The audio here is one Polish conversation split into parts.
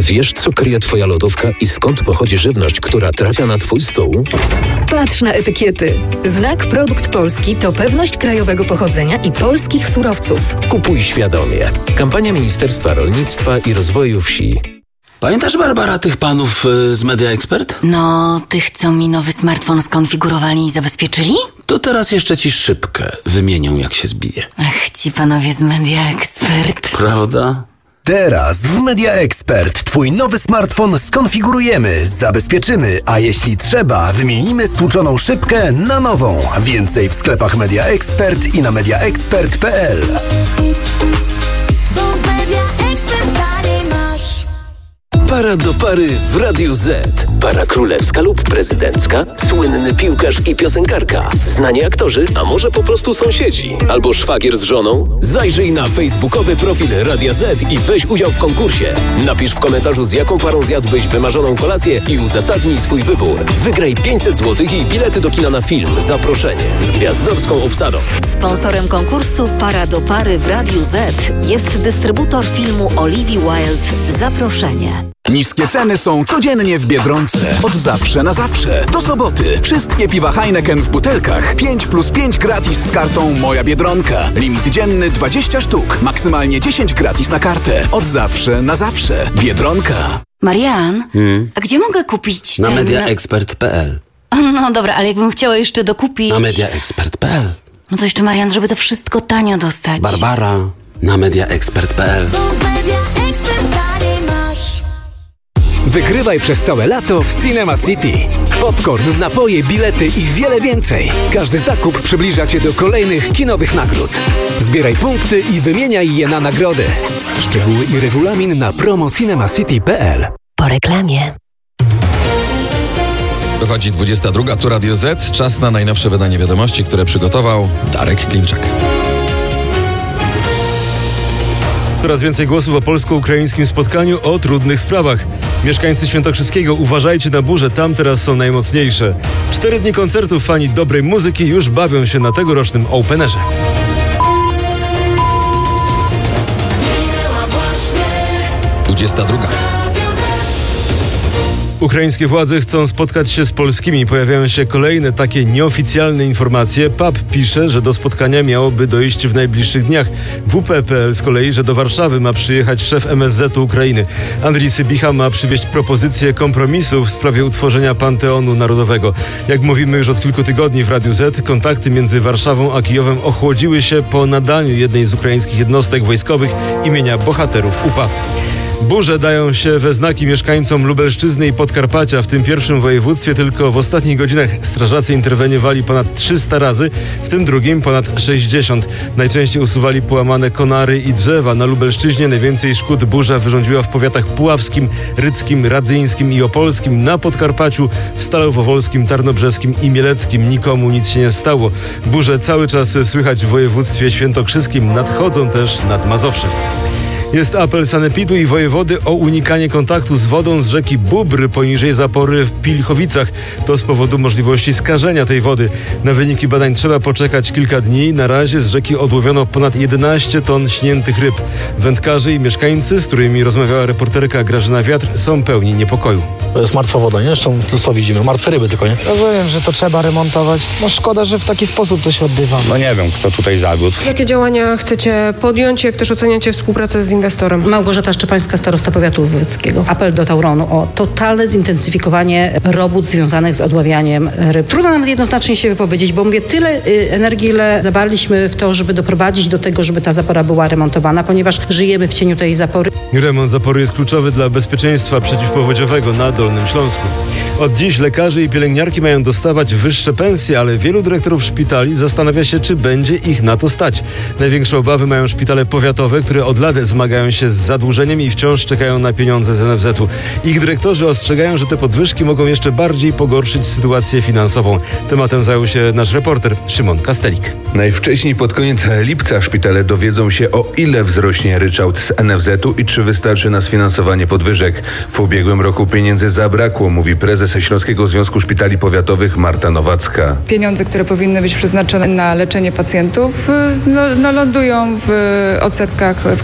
Wiesz, co kryje twoja lodówka i skąd pochodzi żywność, która trafia na twój stół? Patrz na etykiety. Znak Produkt Polski to pewność krajowego pochodzenia i polskich surowców. Kupuj świadomie. Kampania Ministerstwa Rolnictwa i Rozwoju Wsi. Pamiętasz, Barbara, tych panów z Media Expert? No, tych, co mi nowy smartfon skonfigurowali i zabezpieczyli? To teraz jeszcze ci szybkę wymienią, jak się zbije. Ach, ci panowie z Media Expert. Prawda? Teraz w Media Expert twój nowy smartfon skonfigurujemy, zabezpieczymy, a jeśli trzeba, wymienimy stłuczoną szybkę na nową. Więcej w sklepach Media Expert i na mediaexpert.pl. Para do pary w Radiu Z. Para królewska lub prezydencka, słynny piłkarz i piosenkarka, znani aktorzy, a może po prostu sąsiedzi, albo szwagier z żoną? Zajrzyj na facebookowy profil Radia Z i weź udział w konkursie. Napisz w komentarzu, z jaką parą zjadłbyś wymarzoną kolację i uzasadnij swój wybór. Wygraj 500 zł i bilety do kina na film Zaproszenie z gwiazdowską obsadą. Sponsorem konkursu Para do pary w Radiu Z jest dystrybutor filmu Olivia Wilde Zaproszenie. Niskie ceny są codziennie w Biedronce. Od zawsze na zawsze. Do soboty. Wszystkie piwa Heineken w butelkach. 5+5 gratis z kartą Moja Biedronka. Limit dzienny 20 sztuk. Maksymalnie 10 gratis na kartę. Od zawsze na zawsze. Biedronka. Marian, a gdzie mogę kupić Na ten... mediaexpert.pl. No dobra, ale jakbym chciała jeszcze dokupić... Na mediaexpert.pl. No to jeszcze, Marian, żeby to wszystko tanio dostać. Barbara, na mediaexpert.pl. Wygrywaj przez całe lato w Cinema City. Popcorn, napoje, bilety i wiele więcej. Każdy zakup przybliża Cię do kolejnych kinowych nagród. Zbieraj punkty i wymieniaj je na nagrody. Szczegóły i regulamin na promocinemacity.pl. Po reklamie. Dochodzi 22, tu Radio Z. Czas na najnowsze wydanie wiadomości, które przygotował Darek Klimczak. Coraz więcej głosów o polsko-ukraińskim spotkaniu o trudnych sprawach. Mieszkańcy Świętokrzyskiego, uważajcie na burze, tam teraz są najmocniejsze. 4 dni koncertów, fani dobrej muzyki już bawią się na tegorocznym Openerze. Ukraińskie władze chcą spotkać się z polskimi. Pojawiają się kolejne takie nieoficjalne informacje. PAP pisze, że do spotkania miałoby dojść w najbliższych dniach. WP.pl z kolei, że do Warszawy ma przyjechać szef MSZ-u Ukrainy. Andrii Sybicha ma przywieźć propozycję kompromisu w sprawie utworzenia Panteonu Narodowego. Jak mówimy już od kilku tygodni w Radiu Z, kontakty między Warszawą a Kijowem ochłodziły się po nadaniu jednej z ukraińskich jednostek wojskowych imienia bohaterów UPA. Burze dają się we znaki mieszkańcom Lubelszczyzny i Podkarpacia. W tym pierwszym województwie tylko w ostatnich godzinach strażacy interweniowali ponad 300 razy, w tym drugim ponad 60. Najczęściej usuwali połamane konary i drzewa. Na Lubelszczyźnie najwięcej szkód burza wyrządziła w powiatach puławskim, rydzkim, radzyńskim i opolskim. Na Podkarpaciu, w Stalowo-Wolskim, Tarnobrzeskim i Mieleckim nikomu nic się nie stało. Burze cały czas słychać w województwie świętokrzyskim. Nadchodzą też nad Mazowszem. Jest apel sanepidu i wojewody o unikanie kontaktu z wodą z rzeki Bóbr poniżej zapory w Pilchowicach. To z powodu możliwości skażenia tej wody. Na wyniki badań trzeba poczekać kilka dni. Na razie z rzeki odłowiono ponad 11 ton śniętych ryb. Wędkarze i mieszkańcy, z którymi rozmawiała reporterka Grażyna Wiatr, są pełni niepokoju. To jest martwa woda, nie? Zresztą to co widzimy? Martwe ryby tylko, nie? Rozumiem, że to trzeba remontować. No szkoda, że w taki sposób to się odbywa. No nie wiem, kto tutaj zawiódł. Jakie działania chcecie podjąć? Jak też oceniacie współpracę z inwestorem? Małgorzata Szczepańska, starosta powiatu lwóweckiego. Apel do Tauronu o totalne zintensyfikowanie robót związanych z odławianiem ryb. Trudno nawet jednoznacznie się wypowiedzieć, bo mówię, tyle energii, ile zabarliśmy w to, żeby doprowadzić do tego, żeby ta zapora była remontowana, ponieważ żyjemy w cieniu tej zapory. Remont zapory jest kluczowy dla bezpieczeństwa przeciwpowodziowego na Dolnym Śląsku. Od dziś lekarze i pielęgniarki mają dostawać wyższe pensje, ale wielu dyrektorów szpitali zastanawia się, czy będzie ich na to stać. Największe obawy mają szpitale powiatowe, które od lat zmagają się z zadłużeniem i wciąż czekają na pieniądze z NFZ-u. Ich dyrektorzy ostrzegają, że te podwyżki mogą jeszcze bardziej pogorszyć sytuację finansową. Tematem zajął się nasz reporter Szymon Kastelik. Najwcześniej pod koniec lipca szpitale dowiedzą się, o ile wzrośnie ryczałt z NFZ-u i czy wystarczy na sfinansowanie podwyżek. W ubiegłym roku pieniędzy zabrakło, mówi prezes Śląskiego Związku Szpitali Powiatowych Marta Nowacka. Pieniądze, które powinny być przeznaczone na leczenie pacjentów, lądują w odsetkach, w sprawach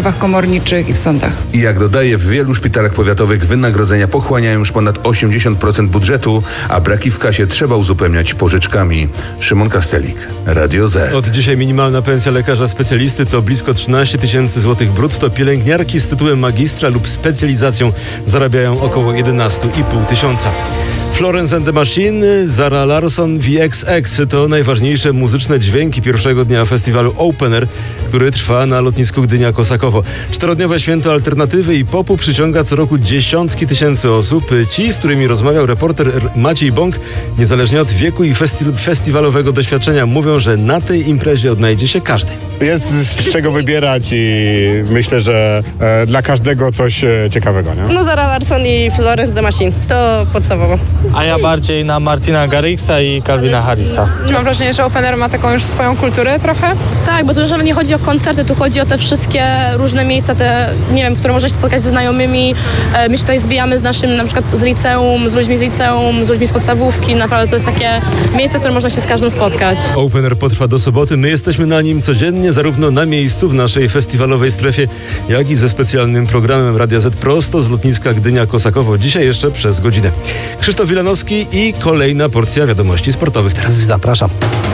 sprawach komorniczych i w sądach. I jak dodaje, w wielu szpitalach powiatowych wynagrodzenia pochłaniają już ponad 80% budżetu, a braki w kasie trzeba uzupełniać pożyczkami. Szymon Kastelik, Radio Z. Od dzisiaj minimalna pensja lekarza specjalisty to blisko 13 tysięcy złotych brutto. Pielęgniarki z tytułem magistra lub specjalizacją zarabiają około 11,5 tysiąca. Florence and the Machine, Zara Larsson, VXX to najważniejsze muzyczne dźwięki pierwszego dnia festiwalu Open Air, który trwa na lotnisku Gdynia-Kosakowo. 4-dniowe święto alternatywy i popu przyciąga co roku dziesiątki tysięcy osób. Ci, z którymi rozmawiał reporter Maciej Bąk, niezależnie od wieku i festiwalowego doświadczenia, mówią, że na tej imprezie odnajdzie się każdy. Jest z czego wybierać i myślę, że dla każdego coś ciekawego, nie? No Zara Larsson i Florence the Machine, to podstawowo. A ja bardziej na Martina Garrixa i Calvina Harrisa. Mam wrażenie, że Open Air ma taką już swoją kulturę trochę. Tak, bo tu już nie chodzi o koncerty, tu chodzi o te wszystkie różne miejsca, te, nie wiem, w które można się spotkać ze znajomymi. My się tutaj zbijamy z naszym, na przykład z liceum, z ludźmi z liceum, z ludźmi z podstawówki. Naprawdę to jest takie miejsce, w którym można się z każdym spotkać. Open Air potrwa do soboty. My jesteśmy na nim codziennie, zarówno na miejscu w naszej festiwalowej strefie, jak i ze specjalnym programem Radia Z prosto z lotniska Gdynia-Kosakowo. Dzisiaj jeszcze przez godzinę. Krzysztof Wilanowski i kolejna porcja wiadomości sportowych teraz. Zapraszam.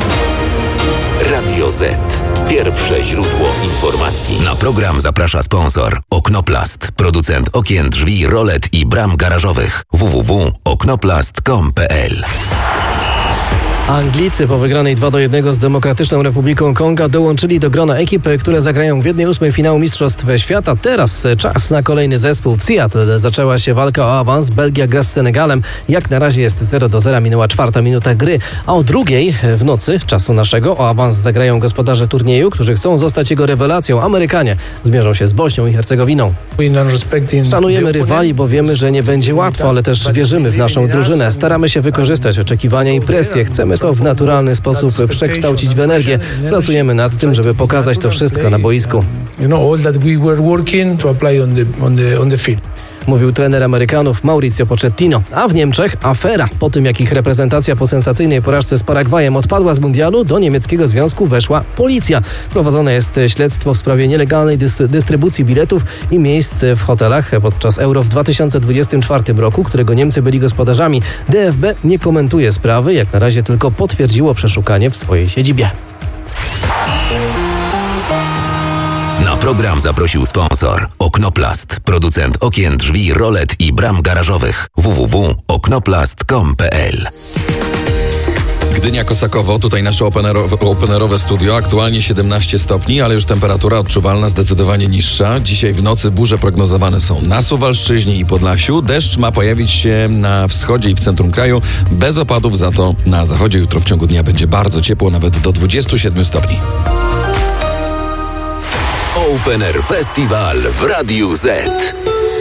Radio Z. Pierwsze źródło informacji. Na program zaprasza sponsor Oknoplast, producent okien, drzwi, rolet i bram garażowych. www.oknoplast.com.pl. Anglicy po wygranej 2-1 z Demokratyczną Republiką Konga dołączyli do grona ekip, które zagrają w 1/8 finału Mistrzostw Świata. Teraz czas na kolejny zespół. W Seattle zaczęła się walka o awans. Belgia gra z Senegalem. Jak na razie jest 0-0, minęła 4. minuta gry. A o 2:00 w nocy, czasu naszego, o awans zagrają gospodarze turnieju, którzy chcą zostać jego rewelacją. Amerykanie zmierzą się z Bośnią i Hercegowiną. Szanujemy rywali, bo wiemy, że nie będzie łatwo, ale też wierzymy w naszą drużynę. Staramy się wykorzystać oczekiwania i presję. Chcemy to w naturalny sposób przekształcić w energię. Pracujemy nad tym, żeby pokazać to wszystko na boisku. Mówił trener Amerykanów Mauricio Pochettino. A w Niemczech afera. Po tym, jak ich reprezentacja po sensacyjnej porażce z Paragwajem odpadła z mundialu, do niemieckiego związku weszła policja. Prowadzone jest śledztwo w sprawie nielegalnej dystrybucji biletów i miejsc w hotelach podczas Euro w 2024 roku, którego Niemcy byli gospodarzami. DFB nie komentuje sprawy, jak na razie tylko potwierdziło przeszukanie w swojej siedzibie. Na program zaprosił sponsor Oknoplast, producent okien, drzwi, rolet i bram garażowych. www.oknoplast.com.pl. Gdynia-Kosakowo, tutaj nasze openerowe studio, aktualnie 17 stopni, ale już temperatura odczuwalna zdecydowanie niższa. Dzisiaj w nocy burze prognozowane są na Suwalszczyźnie i Podlasiu. Deszcz ma pojawić się na wschodzie i w centrum kraju, bez opadów, za to na zachodzie jutro w ciągu dnia będzie bardzo ciepło, nawet do 27 stopni. Open Air Festiwal w Radiu Z.